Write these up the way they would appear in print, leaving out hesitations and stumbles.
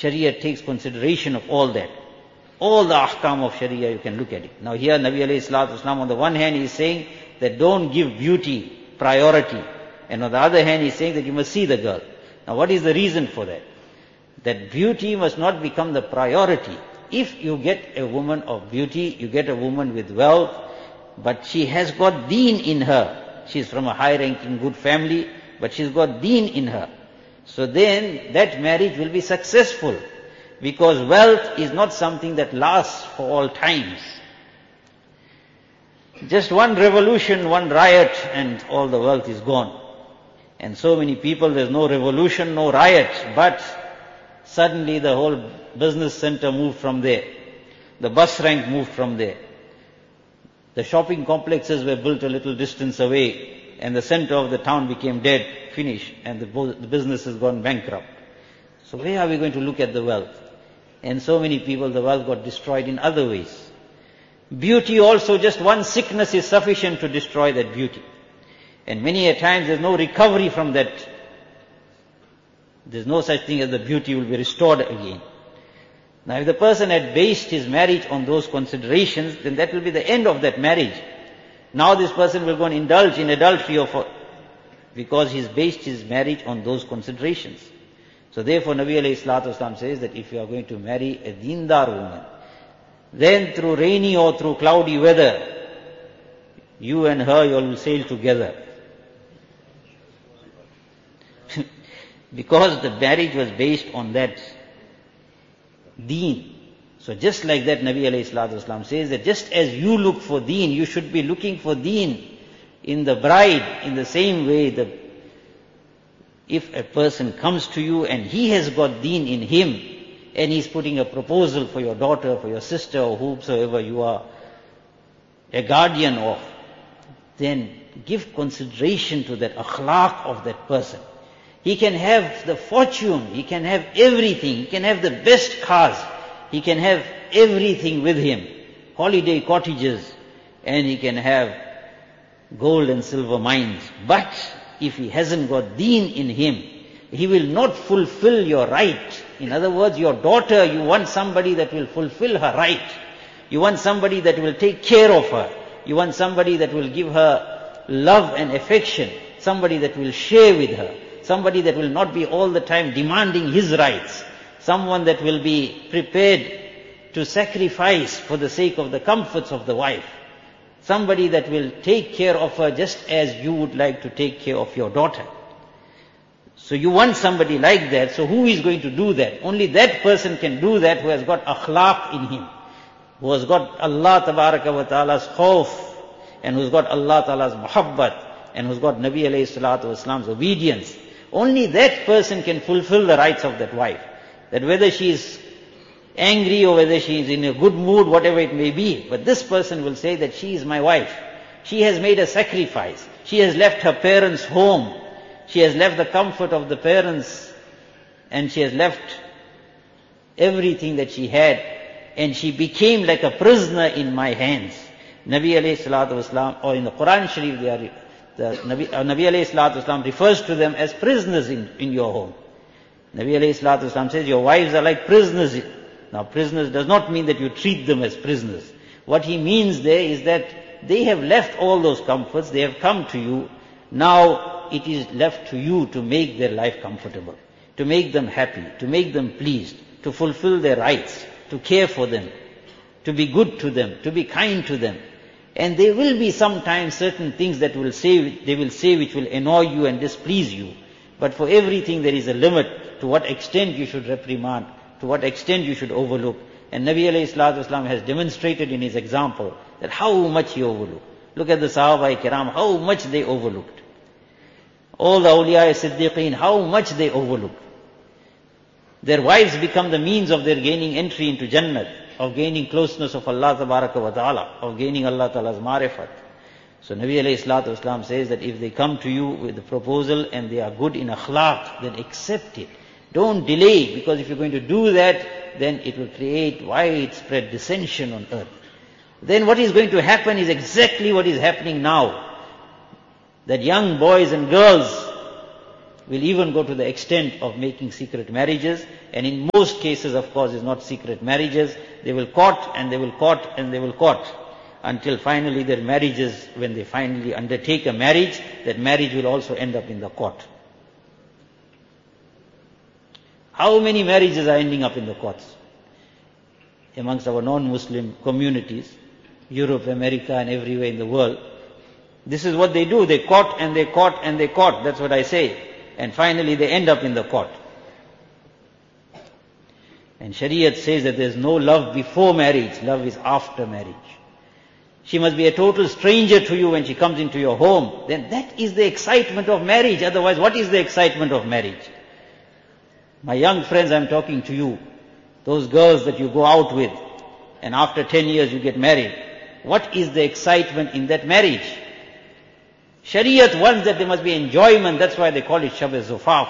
Sharia takes consideration of all that. All the ahkam of Sharia, you can look at it. Now here Nabi alayhi salatu wasalam, on the one hand he is saying that don't give beauty priority. And on the other hand he is saying that you must see the girl. Now what is the reason for that? That beauty must not become the priority. If you get a woman of beauty, you get a woman with wealth, but she has got deen in her. She is from a high-ranking good family, but she's got deen in her. So then that marriage will be successful, because wealth is not something that lasts for all times. Just one revolution, one riot, and all the wealth is gone. And so many people, there's no revolution, no riot, but suddenly the whole business center moved from there. The bus rank moved from there. The shopping complexes were built a little distance away, and the center of the town became dead, finished, and the business has gone bankrupt. So where are we going to look at the wealth? And so many people, the wealth got destroyed in other ways. Beauty also, just one sickness is sufficient to destroy that beauty. And many a times there's no recovery from that. There's no such thing as the beauty will be restored again. Now if the person had based his marriage on those considerations, then that will be the end of that marriage. Now this person will go and indulge in adultery because he's based his marriage on those considerations. So therefore Nabi alayhi salatu wasalam says that if you are going to marry a deendar woman, then through rainy or through cloudy weather, you and her, you all will sail together. Because the marriage was based on that deen. So just like that, Nabi alayhi salatu wasalam says that just as you look for deen, you should be looking for deen in the bride. In the same way, if a person comes to you and he has got deen in him, and he's putting a proposal for your daughter, for your sister, or whomsoever you are a guardian of, then give consideration to that akhlaq of that person. He can have the fortune, he can have everything, he can have the best cars, he can have everything with him, holiday cottages, and he can have gold and silver mines. But if he hasn't got deen in him, he will not fulfill your right. In other words, your daughter, you want somebody that will fulfill her right. You want somebody that will take care of her. You want somebody that will give her love and affection. Somebody that will share with her. Somebody that will not be all the time demanding his rights. Someone that will be prepared to sacrifice for the sake of the comforts of the wife. Somebody that will take care of her just as you would like to take care of your daughter. So you want somebody like that, so who is going to do that? Only that person can do that who has got akhlaq in him, who has got Allah tabaraka wa ta'ala's khawf, and who's got Allah ta'ala's muhabbat, and who's got Nabi alayhi salatu wasalam's obedience. Only that person can fulfill the rights of that wife. That whether she is angry or whether she is in a good mood, whatever it may be, but this person will say that she is my wife. She has made a sacrifice. She has left her parents' home. She has left the comfort of the parents, and she has left everything that she had, and she became like a prisoner in my hands. Nabi alayhi salatu wasalam, or in the Quran Sharif, Nabi alayhi salatu wasalam refers to them as prisoners in your home. Nabi alayhi salatu wasalam says, your wives are like prisoners. Now prisoners does not mean that you treat them as prisoners. What he means there is that they have left all those comforts, they have come to you. Now it is left to you to make their life comfortable, to make them happy, to make them pleased, to fulfill their rights, to care for them, to be good to them, to be kind to them. And there will be sometimes certain things that they will say which will annoy you and displease you. But for everything there is a limit to what extent you should reprimand, to what extent you should overlook. And Nabi alayhi salatu wasalam has demonstrated in his example that how much he overlooked. Look at the Sahaba Kiram, how much they overlooked. All the awliya siddiqeen, how much they overlooked. Their wives become the means of their gaining entry into Jannah, of gaining closeness of Allah tabaraka wa ta'ala, of gaining Allah ta'ala's marifat. So Nabi alayhi salatu wasalam says that if they come to you with the proposal and they are good in akhlaq, then accept it. Don't delay, because if you're going to do that, then it will create widespread dissension on earth. Then what is going to happen is exactly what is happening now. That young boys and girls, will even go to the extent of making secret marriages, and in most cases, of course, it's not secret marriages. They will court and they will court and they will court until finally their marriages, when they finally undertake a marriage, that marriage will also end up in the court. How many marriages are ending up in the courts amongst our non-Muslim communities, Europe, America, and everywhere in the world? This is what they do. They court and they court and they court. That's what I say. And finally they end up in the court. And Shariat says that there's no love before marriage. Love is after marriage. She must be a total stranger to you when she comes into your home. Then that is the excitement of marriage. Otherwise, what is the excitement of marriage? My young friends, I'm talking to you. Those girls that you go out with, and after 10 years you get married. What is the excitement in that marriage? Shariat wants that there must be enjoyment. That's why they call it Shab-e-Zufaf.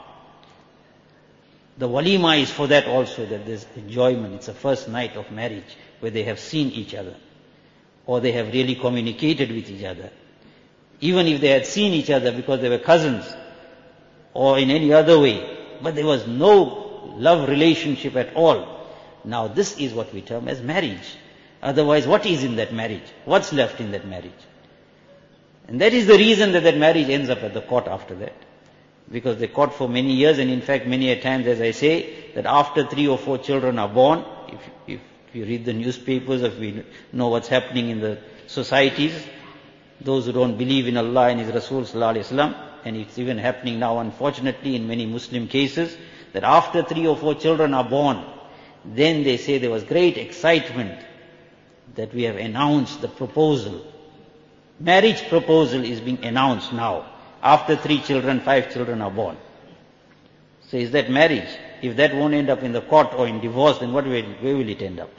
The walima is for that also, that there's enjoyment. It's the first night of marriage where they have seen each other, or they have really communicated with each other. Even if they had seen each other because they were cousins, or in any other way, but there was no love relationship at all. Now this is what we term as marriage. Otherwise, what is in that marriage? What's left in that marriage? And that is the reason that marriage ends up at the court after that. Because they court for many years, and in fact many a times, as I say, that after 3 or 4 children are born, if you read the newspapers, if we know what's happening in the societies, those who don't believe in Allah and His Rasul Sallallahu Alaihi Wasallam, and it's even happening now unfortunately in many Muslim cases, that after 3 or 4 children are born, then they say there was great excitement that we have announced the proposal. Marriage proposal is being announced now. After 3 children, 5 children are born. So is that marriage? If that won't end up in the court or in divorce, then where will it end up?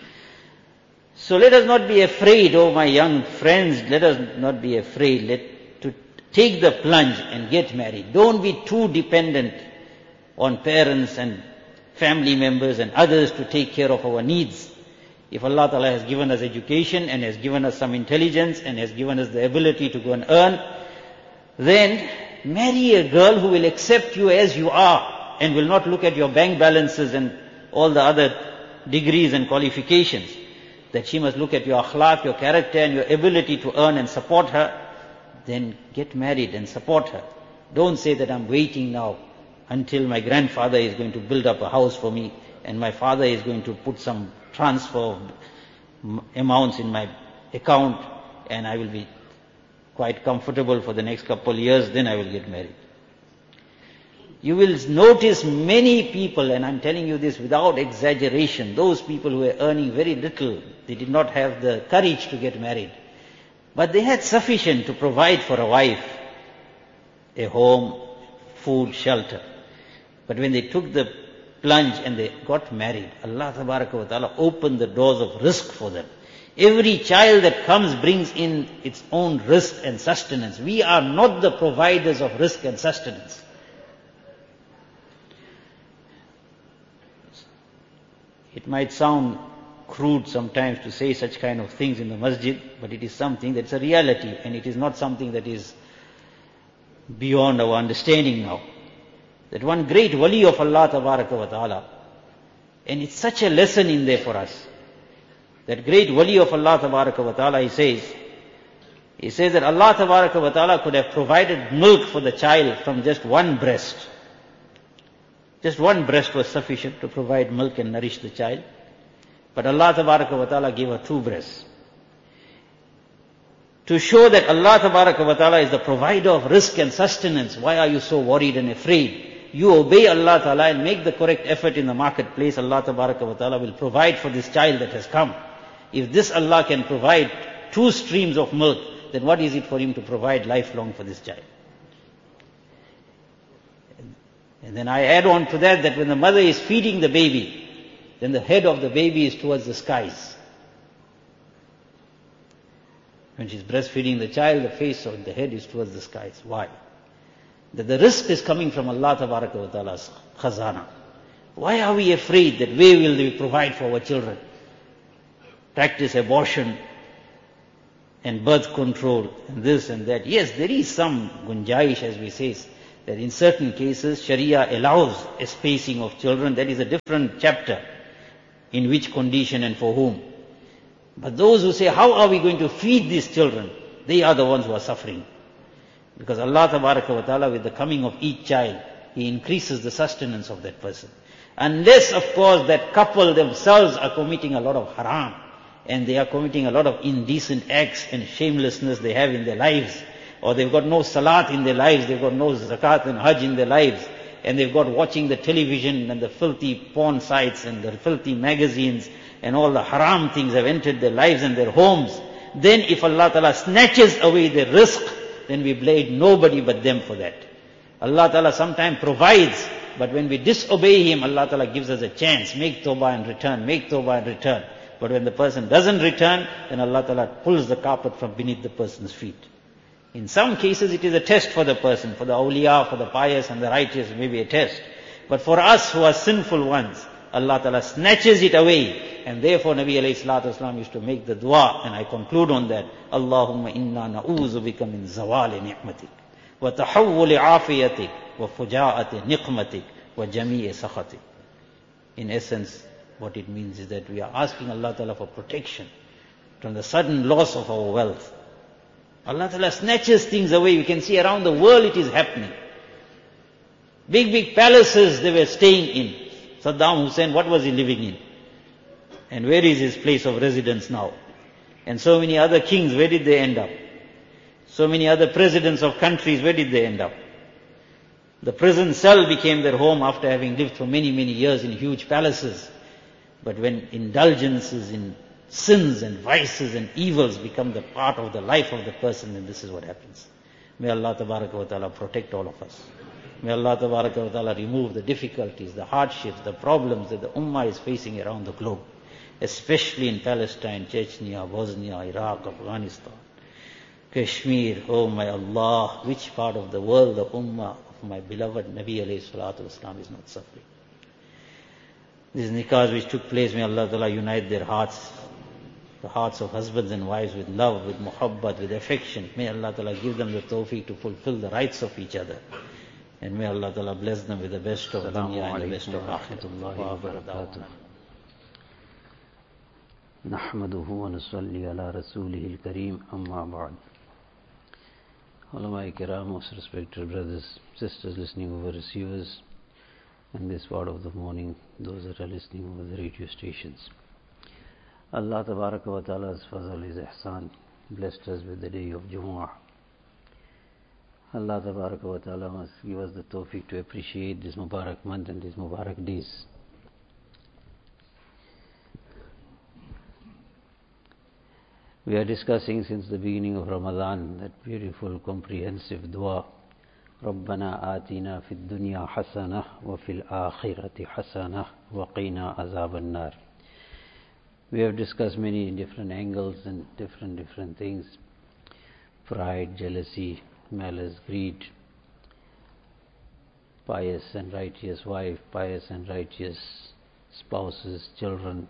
So let us not be afraid, oh my young friends, let us not be afraid to take the plunge and get married. Don't be too dependent on parents and family members and others to take care of our needs. If Allah Ta'ala has given us education and has given us some intelligence and has given us the ability to go and earn, then marry a girl who will accept you as you are and will not look at your bank balances and all the other degrees and qualifications. That she must look at your akhlaq, your character and your ability to earn and support her. Then get married and support her. Don't say that I'm waiting now until my grandfather is going to build up a house for me and my father is going to put some transfer of amounts in my account and I will be quite comfortable for the next couple of years, then I will get married. You will notice many people, and I'm telling you this without exaggeration, those people who were earning very little, they did not have the courage to get married. But they had sufficient to provide for a wife, a home, food, shelter. But when they took the plunge and they got married, Allah Tabaraka wa Ta'ala opened the doors of rizq for them. Every child that comes brings in its own rizq and sustenance. We are not the providers of rizq and sustenance. It might sound crude sometimes to say such kind of things in the masjid, but it is something that's a reality, and it is not something that is beyond our understanding now. That one great wali of Allah Tabaraka wa Ta'ala, and it's such a lesson in there for us. That great wali of Allah Tabaraka wa Ta'ala, he says that Allah Tabaraka wa Ta'ala could have provided milk for the child from just one breast. Just one breast was sufficient to provide milk and nourish the child. But Allah Tabaraka wa Ta'ala gave her 2 breasts. To show that Allah Tabaraka wa Ta'ala is the provider of rizq and sustenance, why are you so worried and afraid? You obey Allah Ta'ala and make the correct effort in the marketplace. Allah Tabaraka wa Ta'ala will provide for this child that has come. If this Allah can provide 2 streams of milk, then what is it for Him to provide lifelong for this child? And then I add on to that when the mother is feeding the baby, then the head of the baby is towards the skies. When she's breastfeeding the child, the face or the head is towards the skies. Why? That the rizq is coming from Allah Tabaraka wa Ta'ala's khazana. Why are we afraid that where will we provide for our children? Practice abortion and birth control and this and that. Yes, there is some gunjaish, as we say, that in certain cases Sharia allows a spacing of children. That is a different chapter, in which condition and for whom. But those who say, how are we going to feed these children? They are the ones who are suffering. Because Allah Tabaraka wa Ta'ala, with the coming of each child, He increases the sustenance of that person. Unless, of course, that couple themselves are committing a lot of haram, and they are committing a lot of indecent acts and shamelessness they have in their lives, or they've got no salat in their lives, they've got no zakat and hajj in their lives, and they've got watching the television and the filthy porn sites and the filthy magazines, and all the haram things have entered their lives and their homes. Then if Allah Ta'ala snatches away their rizq, then we blame nobody but them for that. Allah Ta'ala sometimes provides, but when we disobey Him, Allah Ta'ala gives us a chance. Make tawbah and return, make tawbah and return. But when the person doesn't return, then Allah Ta'ala pulls the carpet from beneath the person's feet. In some cases it is a test for the person, for the awliya, for the pious and the righteous, maybe a test. But for us who are sinful ones, Allah Ta'ala snatches it away. And therefore Nabi alayhi salatu wasalam used to make the dua, and I conclude on that. Allahumma inna na'uzu bika min zawali ni'matik, wa tahawwuli afiyatik, wa fujaati niqmatik, wa jami'i sakhatik. In essence, what it means is that we are asking Allah Ta'ala for protection from the sudden loss of our wealth. Allah Ta'ala snatches things away. We can see around the world it is happening. Big, big palaces they were staying in. Saddam Hussein, what was he living in? And where is his place of residence now? And so many other kings, where did they end up? So many other presidents of countries, where did they end up? The prison cell became their home after having lived for many, many years in huge palaces. But when indulgences in sins and vices and evils become the part of the life of the person, then this is what happens. May Allah Tabaraka wa Ta'ala protect all of us. May Allah Tabaraka wa Ta'ala remove the difficulties, the hardships, the problems that the Ummah is facing around the globe, especially in Palestine, Chechnya, Bosnia, Iraq, Afghanistan, Kashmir. Oh my Allah, which part of the world the Ummah of my beloved Nabi alayhi salatu wasalam is not suffering? These nikahs which took place, may Allah Ta'ala unite their hearts, the hearts of husbands and wives with love, with muhabbat, with affection. May Allah Ta'ala give them the tawfiq to fulfill the rights of each other. And may Allah Ta'ala bless them with the best of dunya and the best of akhirah. نحمده ونصلي على رسوله الكريم أما بعد. Ulama Kiram, most respected brothers, sisters listening over receivers, and this part of the morning, those that are listening over the radio stations. Allah Tabaraka wa Ta'ala's fazal is ihsan, blessed us with the day of Jumu'ah. Allah Tabaraka wa Ta'ala must give us the tawfiq to appreciate this Mubarak month and these Mubarak days. We are discussing since the beginning of Ramadan that beautiful comprehensive dua, رَبَّنَا آتِنَا فِي الدُّنْيَا حَسَنَةً وَفِي الْآخِرَةِ حَسَنَةً وَقِنَا عَذَابَ النَّارِ. We have discussed many different angles and different things. Pride, jealousy, malice, greed, pious and righteous wife, pious and righteous spouses, children,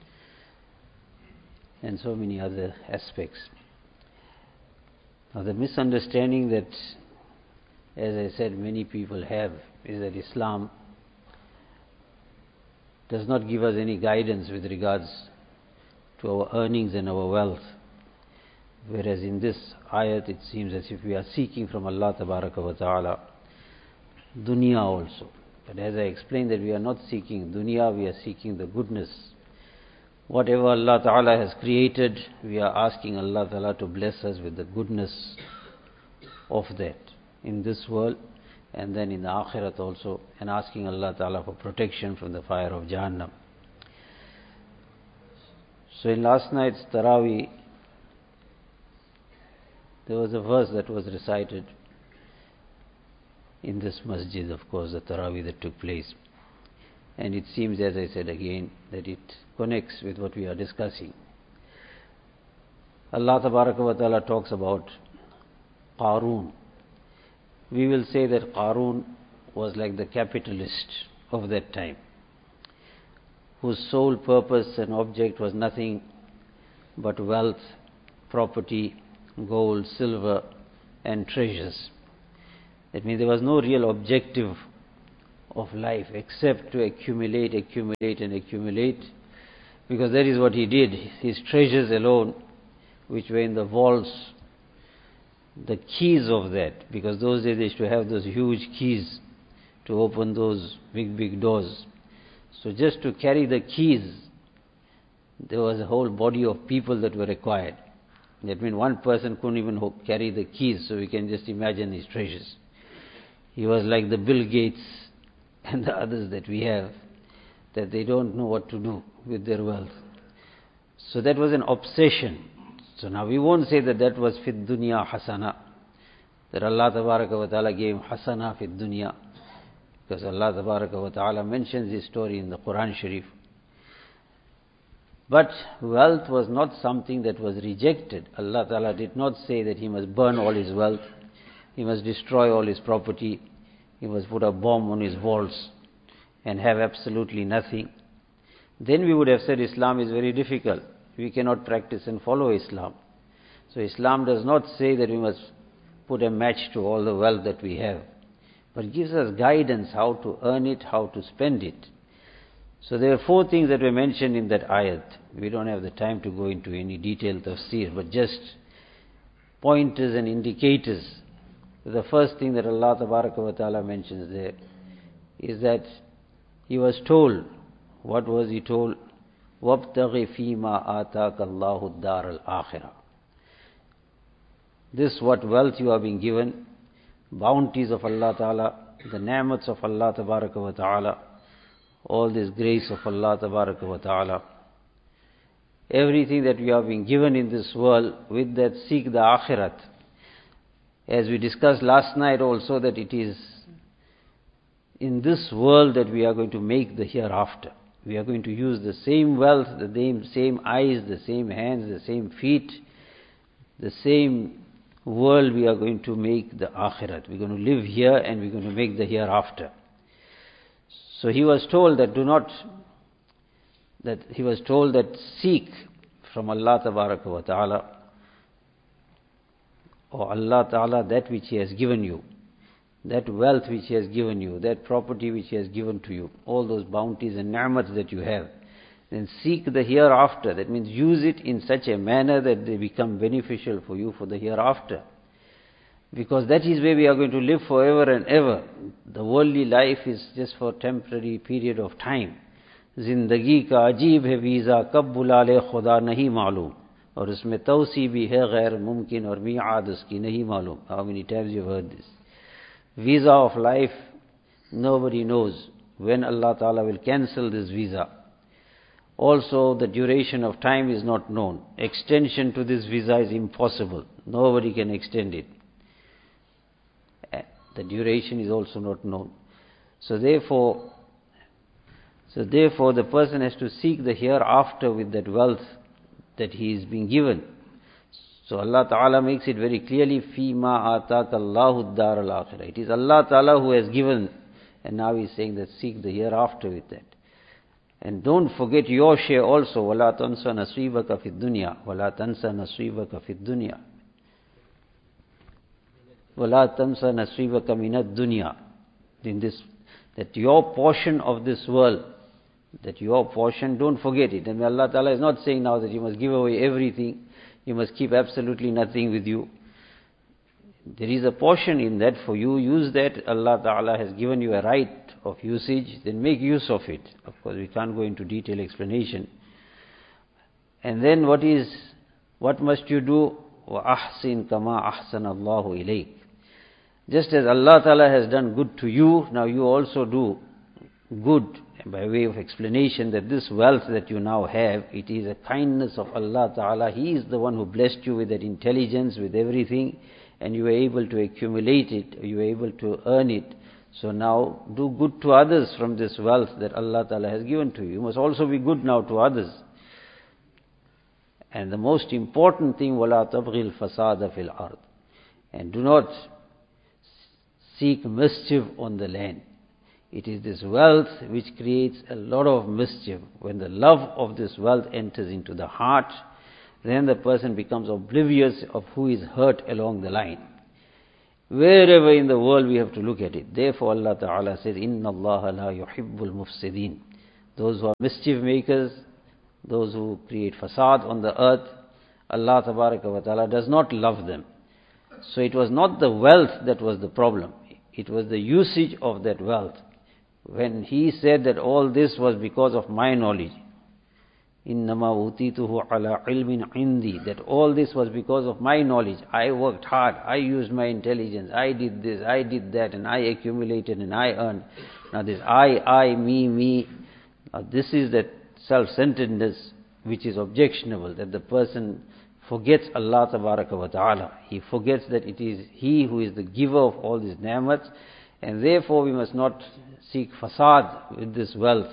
and so many other aspects. Now the misunderstanding that, as I said, many people have is that Islam does not give us any guidance with regards to our earnings and our wealth. Whereas in this ayat it seems as if we are seeking from Allah Tabaraka wa Ta'ala dunya also. But as I explained that we are not seeking dunya, we are seeking the goodness. Whatever Allah Ta'ala has created, we are asking Allah Ta'ala to bless us with the goodness of that in this world and then in the akhirat also, and asking Allah Ta'ala for protection from the fire of Jahannam. So in last night's Taraweeh, there was a verse that was recited in this masjid, of course, the Taraweeh that took place. And it seems, as I said again, that it connects with what we are discussing. Allah Tabaraka wa Ta'ala talks about Qarun. We will say that Qarun was like the capitalist of that time, whose sole purpose and object was nothing but wealth, property, gold, silver and treasures. That means there was no real objective of life except to accumulate, accumulate and accumulate, because that is what he did. His treasures alone, which were in the vaults, the keys of that, because those days they used to have those huge keys to open those big, big doors. So just to carry the keys, there was a whole body of people that were required. That means one person couldn't even carry the keys, so we can just imagine his treasures. He was like the Bill Gates and the others that we have, that they don't know what to do with their wealth. So that was an obsession. So now we won't say that that was fid dunya hasana, that Allah tabaraka wa ta'ala gave him hasana fid dunya, because Allah tabaraka wa ta'ala mentions this story in the Quran Sharif. But wealth was not something that was rejected. Allah ta'ala did not say that he must burn all his wealth, he must destroy all his property, he must put a bomb on his vaults and have absolutely nothing. Then we would have said Islam is very difficult. We cannot practice and follow Islam. So Islam does not say that we must put a match to all the wealth that we have, but gives us guidance how to earn it, how to spend it. So there are 4 things that were mentioned in that ayat. We don't have the time to go into any detailed tafsir, but just pointers and indicators. The first thing that Allah tabaraka wa ta'ala mentions there is that he was told, what was he told? وَابْتَغِ فِي مَا آتَاكَ اللَّهُ الدَّارَ الْآخِرَةِ. This what wealth you are being given, bounties of Allah ta'ala, the ni'mats of Allah tabaraka wa ta'ala, all this grace of Allah tabaraka wa ta'ala, everything that we are being given in this world, with that seek the akhirat. As we discussed last night also, that it is in this world that we are going to make the hereafter. We are going to use the same wealth, the same eyes, the same hands, the same feet, the same world we are going to make the akhirat. We're going to live here and we're going to make the hereafter. So he was told that seek from Allah tabaraka wa ta'ala, or Allah ta'ala, that which he has given you, that wealth which he has given you, that property which he has given to you, all those bounties and ni'mats that you have, then seek the hereafter. That means use it in such a manner that they become beneficial for you for the hereafter. Because that is where we are going to live forever and ever. The worldly life is just for a temporary period of time. Zindagi ka ajeeb hai visa, kab bula le khuda nahi maloom. Aur usme tawsi bhi hai ghair mumkin, aur mi'aad uski nahi maloom. How many times you have heard this? Visa of life, nobody knows when Allah Ta'ala will cancel this visa. Also, the duration of time is not known. Extension to this visa is impossible. Nobody can extend it. The duration is also not known. So therefore, the person has to seek the hereafter with that wealth that he is being given. So Allah Ta'ala makes it very clearly, فِي مَا آتَاكَ اللَّهُ الدَّارَ الْآخِرَةِ. It is Allah Ta'ala who has given, and now he's saying that seek the hereafter with that. And don't forget your share also. وَلَا تَنْسَ نَصِيبَكَ فِي الدُّنْيَا وَلَا تَنْسَ نَصِيبَكَ فِي الدُّنْيَا وَلَا تَنْسَ نَصِيبَكَ مِنَ الدُّنْيَا. In this, that your portion of this world, that your portion, don't forget it. And Allah Ta'ala is not saying now that you must give away everything, you must keep absolutely nothing with you. There is a portion in that for you. Use that. Allah Ta'ala has given you a right of usage, then make use of it. Of course, we can't go into detailed explanation. And then what must you do? وَأَحْسِن كَمَا أَحْسَنَ اللَّهُ إِلَيْكَ. Just as Allah Ta'ala has done good to you, now you also do good. By way of explanation, that this wealth that you now have, it is a kindness of Allah Ta'ala. He is the one who blessed you with that intelligence, with everything, and you were able to accumulate it, you were able to earn it. So now do good to others from this wealth that Allah Ta'ala has given to you. You must also be good now to others. And the most important thing, وَلَا تَبْغِي الْفَسَادَ فِي الْأَرْضِ. And do not seek mischief on the land. It is this wealth which creates a lot of mischief. When the love of this wealth enters into the heart, then the person becomes oblivious of who is hurt along the line. Wherever in the world we have to look at it. Therefore Allah Ta'ala says, إِنَّ اللَّهَ لَا يُحِبُّ الْمُفْسِدِينَ. Those who are mischief makers, those who create fasad on the earth, Allah Ta'ala does not love them. So it was not the wealth that was the problem. It was the usage of that wealth. When he said that all this was because of my knowledge, إِنَّمَا أُوتِيتُهُ عَلَىٰ عِلْمٍ عِنْدِي, that all this was because of my knowledge. I worked hard, I used my intelligence, I did this, I did that, and I accumulated and I earned. Now this I, me, now this is that self-centeredness which is objectionable, that the person forgets Allah wa ta'ala. He forgets that it is He who is the giver of all these ni'mats, and therefore we must not seek fasad with this wealth.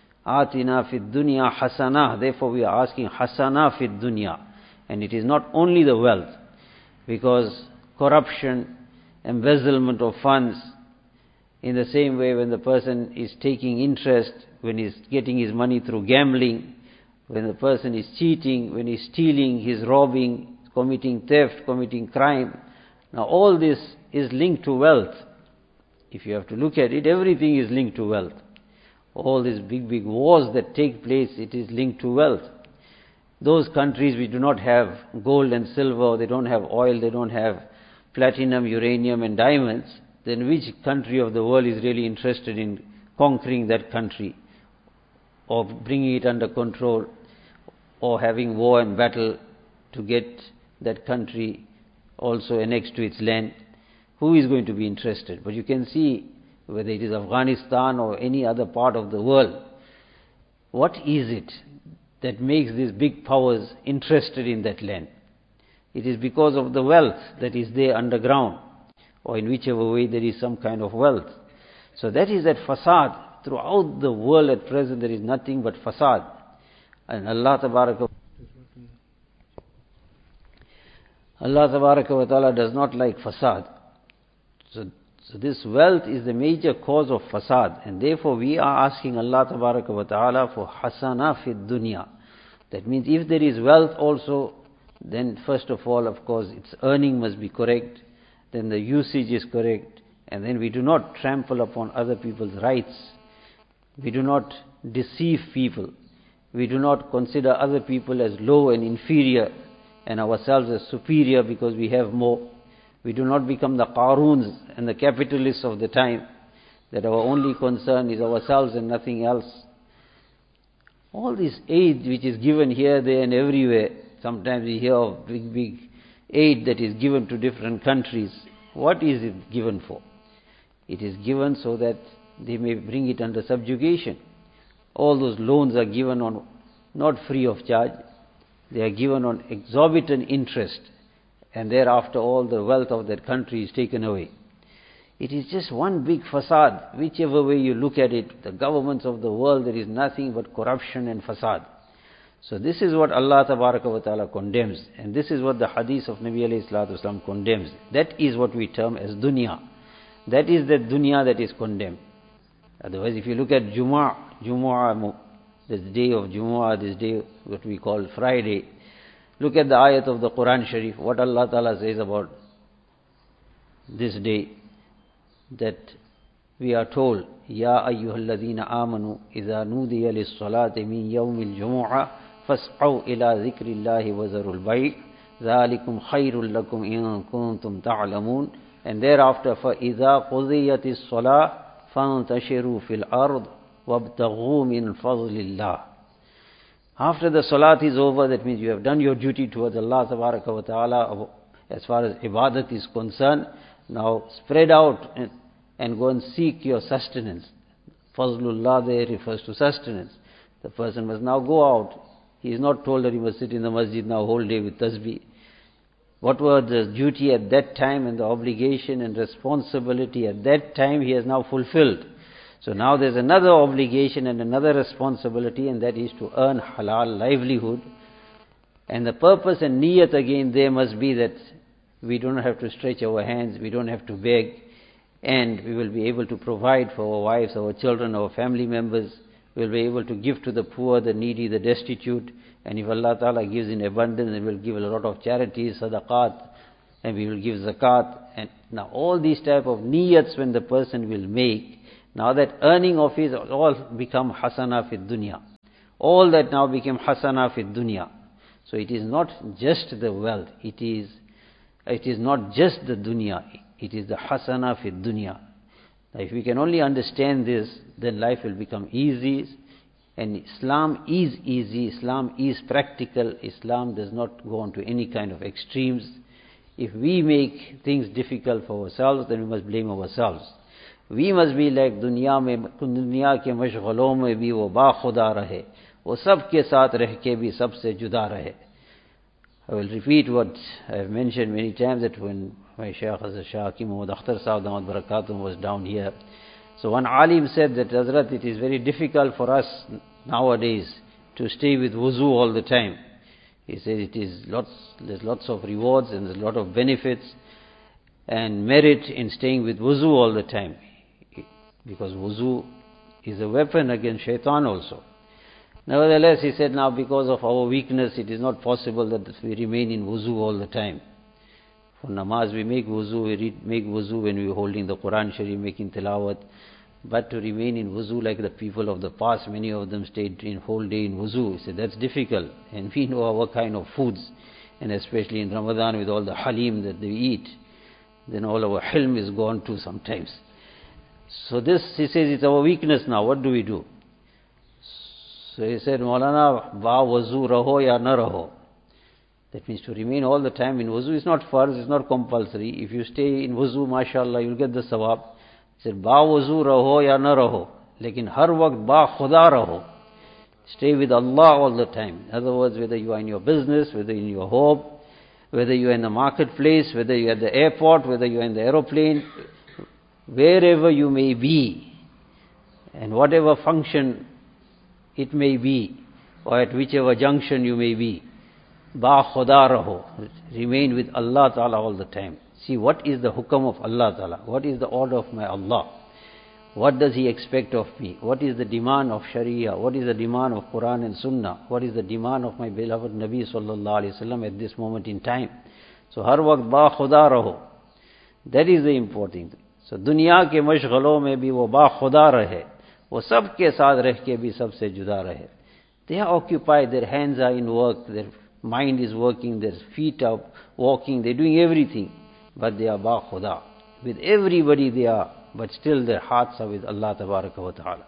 Atina fid dunya hasana. Therefore we are asking hasana fid dunya. And it is not only the wealth, because corruption, embezzlement of funds, in the same way when the person is taking interest, when he's getting his money through gambling, when the person is cheating, when he's stealing, he's robbing, committing theft, committing crime. Now all this is linked to wealth. If you have to look at it, everything is linked to wealth. All these big wars that take place, it is linked to wealth. Those countries which do not have gold and silver, they don't have oil, they don't have platinum, uranium and diamonds, then which country of the world is really interested in conquering that country, or bringing it under control, or having war and battle to get that country also annexed to its land? Who is going to be interested? But you can see, whether it is Afghanistan or any other part of the world, what is it that makes these big powers interested in that land? It is because of the wealth that is there underground, or in whichever way there is some kind of wealth. So that is that fasad. Throughout the world at present there is nothing but fasad. And Allah Tabaraka wa Ta'ala does not like fasad. So this wealth is the major cause of fasad, and therefore we are asking Allah Tabaraka wa Ta'ala for hasana fid dunya. That means if there is wealth also, then first of all, of course, its earning must be correct, then the usage is correct, and then we do not trample upon other people's rights. We do not deceive people. We do not consider other people as low and inferior and ourselves as superior because we have more. We do not become the Qaruns and the capitalists of the time, that our only concern is ourselves and nothing else. All this aid which is given here, there and everywhere, sometimes we hear of big aid that is given to different countries. What is it given for? It is given so that they may bring it under subjugation. All those loans are given on not free of charge. They are given on exorbitant interest, and thereafter all the wealth of that country is taken away. It is just one big fasad. Whichever way you look at it, the governments of the world, there is nothing but corruption and fasad. So this is what Allah wa Ta'ala condemns, and this is what the hadith of Nabi alayhi salatu wasalam condemns. That is what we term as dunya. That is the dunya that is condemned. Otherwise, if you look at Jumu'ah, this day of Jumu'ah, this day what we call Friday, look at the ayat of the Quran Sharif, what Allah Ta'ala says about this day, that we are told, Ya ayyuhalladhina amanu idha nudiya lis-salati min yawmil jumu'ah fas'aw ila dhikrillahi wa zarul bay' dhalikum khayrul lakum in kuntum ta'lamun. And thereafter, فَإِذَا قُضِيَتِ الصَّلَاةِ فَانْتَشِرُوا فِي الْأَرْضِ وَابْتَغُوا مِنْ فَضْلِ اللَّهِ. After the salat is over, that means you have done your duty towards Allah Tabaraka wa Ta'ala as far as ibadat is concerned. Now spread out and go and seek your sustenance. Fazlullah there refers to sustenance. The person must now go out. He is not told that he must sit in the masjid now whole day with tasbih. What was the duty at that time and the obligation and responsibility at that time, he has now fulfilled. So now there's another obligation and another responsibility, and that is to earn halal livelihood. And the purpose and niyat again there must be that we don't have to stretch our hands, we don't have to beg, and we will be able to provide for our wives, our children, our family members. We will be able to give to the poor, the needy, the destitute. And if Allah Ta'ala gives in abundance, then we will give a lot of charities, sadaqat, and we will give zakat. And now all these type of niyats when the person will make, now that earning of his all become hasana fid dunya. All that now became hasana fid dunya. So it is not just the wealth, it is not just the dunya, it is the hasana fid dunya. Now if we can only understand this, then life will become easy. And Islam is easy, Islam is practical, Islam does not go on to any kind of extremes. If we make things difficult for ourselves, then we must blame ourselves. We must be like दुनिया के मशगलों में भी वो बाखुदा रहे, वो सब के साथ रह के भी सबसे जुदा रहे. I will repeat what I have mentioned many times, that when my Shaykh Hazrat Shah Hakim Muhammad Akhtar Sahib Damat Barakatum was down here, so one alim said that, Hazrat, it is very difficult for us nowadays to stay with wuzu all the time. He said there's lots of rewards and there's a lot of benefits and merit in staying with wuzu all the time. Because wuzu is a weapon against shaitan also. Nevertheless, he said, now because of our weakness, it is not possible that we remain in wuzu all the time. For namaz we make wuzu, make wuzu when we are holding the Quran Sharif, making tilawat. But to remain in wuzu like the people of the past, many of them stayed in whole day in wuzu. He said, that's difficult. And we know our kind of foods, and especially in Ramadan with all the halim that they eat, then all our hilm is gone too sometimes. So this, he says, it's our weakness now. What do we do? So he said, Maulana, ba wuzu raho ya na raho. That means to remain all the time in wuzu is not farz, it's not compulsory. If you stay in wuzu, mashallah, you'll get the sawab. He said, ba wuzu raho ya na raho. Lekin har waqt ba khuda raho. Stay with Allah all the time. In other words, whether you are in your business, whether in your home, whether you are in the marketplace, whether you are at the airport, whether you are in the aeroplane, wherever you may be, and whatever function it may be, or at whichever junction you may be, ba khuda raho, remain with Allah Ta'ala all the time. See, what is the hukam of Allah Ta'ala? What is the order of my Allah? What does He expect of me? What is the demand of Sharia? What is the demand of Quran and Sunnah? What is the demand of my beloved Nabi Sallallahu Alaihi Wasallam at this moment in time? So, har waqt ba khuda raho. That is the important thing. So, दुनिया के मशगलों में भी वो बा खुदा रहे, वो सब के साथ रह के भी सबसे जुदा रहे. They are occupied, their hands are in work, their mind is working, their feet are walking, they are doing everything, but they are ba khuda. With everybody they are, but still their hearts are with Allah Tabaraka wa Ta'ala.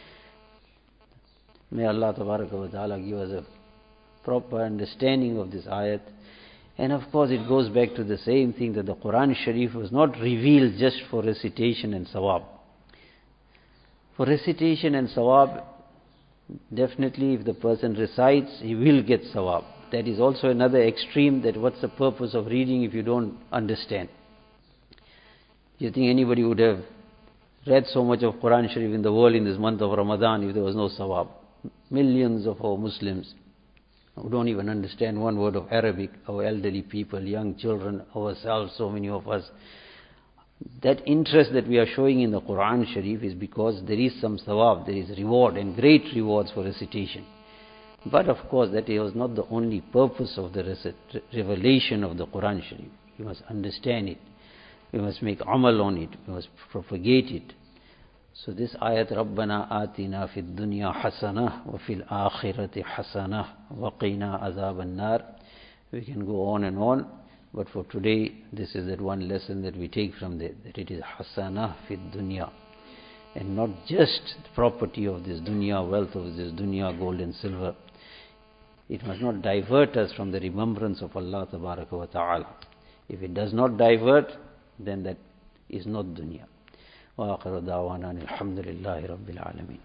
May Allah Tabaraka wa Ta'ala give us a proper understanding of this ayat. And of course it goes back to the same thing, that the Quran Sharif was not revealed just for recitation and sawab. For recitation and sawab, definitely if the person recites, he will get sawab. That is also another extreme, that what's the purpose of reading if you don't understand? Do you think anybody would have read so much of Quran Sharif in the world in this month of Ramadan if there was no sawab? Millions of our Muslims who don't even understand one word of Arabic, our elderly people, young children, ourselves, so many of us. That interest that we are showing in the Quran Sharif is because there is some sawab, there is reward and great rewards for recitation. But of course that was not the only purpose of the revelation of the Quran Sharif. You must understand it. We must make amal on it. We must propagate it. So this ayat, Rabbana atina fid dunya hasanah wa fil akhirati hasanah wa qina azaban nar. We can go on and on, but for today, this is that one lesson that we take from there, that it is hasanah fid dunya, and not just the property of this dunya, wealth of this dunya, gold and silver. It must not divert us from the remembrance of Allah Tabaraka wa Ta'ala. If it does not divert, then that is not dunya. وآخر دعوانا الحمد لله رب العالمين.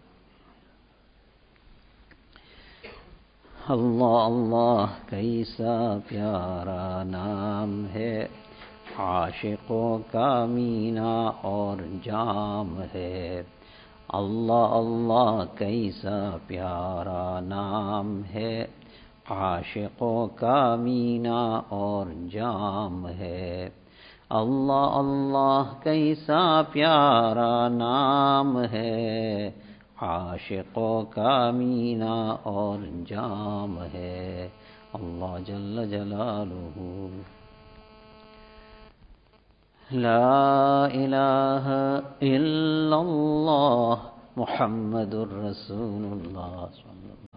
अल्लाह अल्लाह कैसा प्यारा नाम है, आशिकों का मीना और जाम है. अल्लाह अल्लाह कैसा प्यारा नाम है, आशिकों का मीना और जाम है. अल्लाह अल्लाह कैसा प्यारा नाम है, आशिकों का मीना और जाम है. अल्लाह जल्ल जलालुहु. لا إله إلا الله محمد رسول الله.